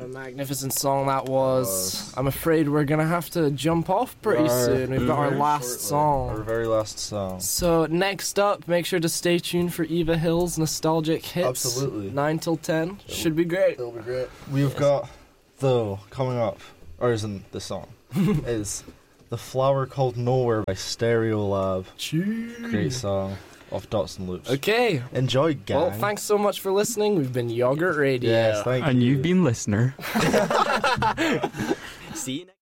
What a magnificent song that was. I'm afraid we're going to have to jump off pretty soon. We've got our last song. Our very last song. So next up, make sure to stay tuned for Eva Hill's Nostalgic Hits. Absolutely. 9 till 10. Should be great. It'll be great. We've got, though, coming up, or isn't the song, is The Flower Called Nowhere by Stereolab. Great song of Dots and Loops. Okay. Enjoy, gang. Well, thanks so much for listening. We've been Yogurt Radio. Yes, thank you. And you've been listener. See you next